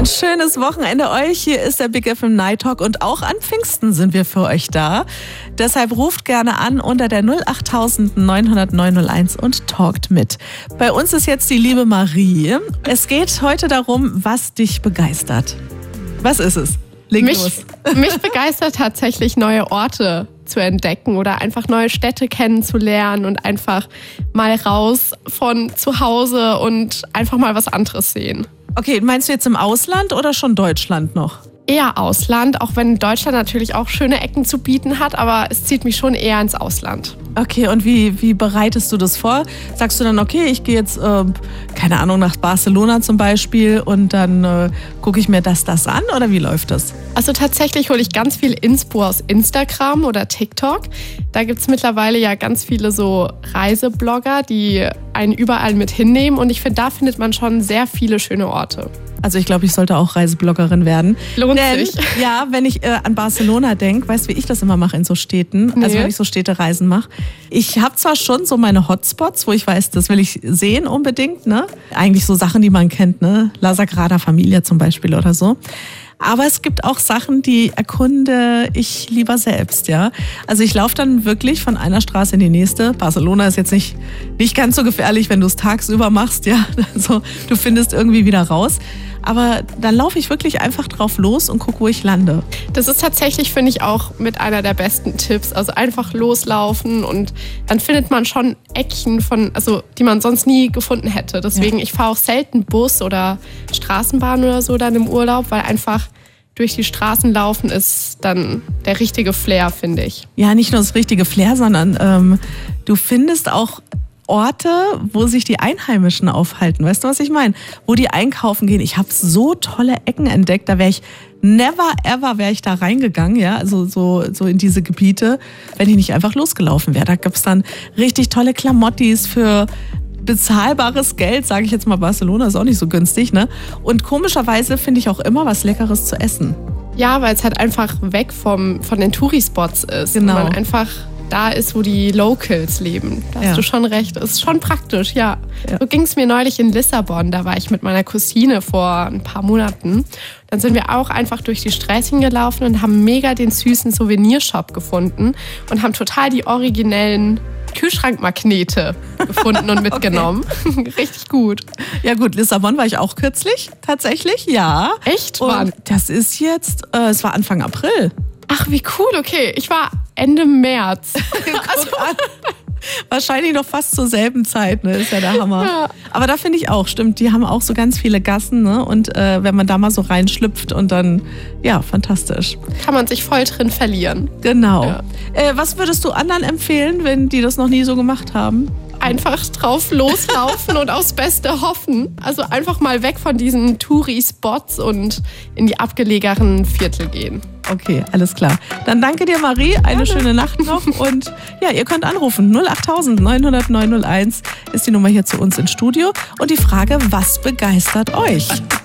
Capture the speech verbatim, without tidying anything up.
Schönes Wochenende euch. Hier ist der Big F M Night Talk und auch an Pfingsten sind wir für euch da. Deshalb ruft gerne an unter der null acht neun null null neun null eins und talkt mit. Bei uns ist jetzt die liebe Marie. Es geht heute darum, was dich begeistert. Was ist es? Leg mich, los. Mich begeistert tatsächlich, neue Orte zu entdecken oder einfach neue Städte kennenzulernen und einfach mal raus von zu Hause und einfach mal was anderes sehen. Okay, meinst du jetzt im Ausland oder schon Deutschland noch? Eher Ausland, auch wenn Deutschland natürlich auch schöne Ecken zu bieten hat, aber es zieht mich schon eher ins Ausland. Okay, und wie, wie bereitest du das vor? Sagst du dann, okay, ich gehe jetzt, äh, keine Ahnung, nach Barcelona zum Beispiel und dann äh, gucke ich mir das, das an oder wie läuft das? Also tatsächlich hole ich ganz viel Inspo aus Instagram oder TikTok. Da gibt es mittlerweile ja ganz viele so Reiseblogger, die einen überall mit hinnehmen und ich finde, da findet man schon sehr viele schöne Orte. Also ich glaube, ich sollte auch Reisebloggerin werden. Lohnt Denn, sich. Ja, wenn ich äh, an Barcelona denke, weißt du, wie ich das immer mache in so Städten? Nee. Also wenn ich so Städtereisen mache. Ich habe zwar schon so meine Hotspots, wo ich weiß, das will ich sehen unbedingt, ne? Eigentlich so Sachen, die man kennt, ne? La Sagrada Familia zum Beispiel oder so. Aber es gibt auch Sachen, die erkunde ich lieber selbst, ja. Also ich laufe dann wirklich von einer Straße in die nächste. Barcelona ist jetzt nicht, nicht ganz so gefährlich, wenn du es tagsüber machst, ja. Also du findest irgendwie wieder raus. Aber dann laufe ich wirklich einfach drauf los und gucke, wo ich lande. Das ist tatsächlich, finde ich, auch mit einer der besten Tipps. Also einfach loslaufen und dann findet man schon Eckchen, von, also, die man sonst nie gefunden hätte. Deswegen, ja. Ich fahre auch selten Bus oder Straßenbahn oder so dann im Urlaub, weil einfach durch die Straßen laufen ist dann der richtige Flair, finde ich. Ja, nicht nur das richtige Flair, sondern ähm, du findest auch Orte, wo sich die Einheimischen aufhalten. Weißt du, was ich meine? Wo die einkaufen gehen. Ich habe so tolle Ecken entdeckt. Da wäre ich never ever wäre ich da reingegangen, ja, also so, so in diese Gebiete, wenn ich nicht einfach losgelaufen wäre. Da gibt's dann richtig tolle Klamottis für bezahlbares Geld, sage ich jetzt mal. Barcelona ist auch nicht so günstig, ne? Und komischerweise finde ich auch immer was Leckeres zu essen. Ja, weil es halt einfach weg vom, von den Touri-Spots ist. Genau. Und man einfach da ist, wo die Locals leben. Da hast Ja. du schon recht. Das ist schon praktisch, ja. Ja. So ging es mir neulich in Lissabon. Da war ich mit meiner Cousine vor ein paar Monaten. Dann sind wir auch einfach durch die Straßen gelaufen und haben mega den süßen Souvenirshop gefunden und haben total die originellen Kühlschrankmagnete gefunden und mitgenommen. Okay. Richtig gut. Ja gut, Lissabon war ich auch kürzlich, tatsächlich, ja. Echt? Wann? Und das ist jetzt, äh, es war Anfang April. Ach, wie cool, okay. Ich war Ende März. Also, wahrscheinlich noch fast zur selben Zeit, ne? Ist ja der Hammer. Ja. Aber da finde ich auch, stimmt, die haben auch so ganz viele Gassen, ne? Und äh, wenn man da mal so reinschlüpft und dann, ja, fantastisch. Kann man sich voll drin verlieren. Genau. Ja. Äh, was würdest du anderen empfehlen, wenn die das noch nie so gemacht haben? Einfach drauf loslaufen und aufs Beste hoffen. Also einfach mal weg von diesen Touri-Spots und in die abgelegenen Viertel gehen. Okay, alles klar. Dann danke dir, Marie. Eine Gerne. schöne Nacht noch. Und ja, ihr könnt anrufen. null acht neun null null neun null eins ist die Nummer hier zu uns ins Studio. Und die Frage, was begeistert euch?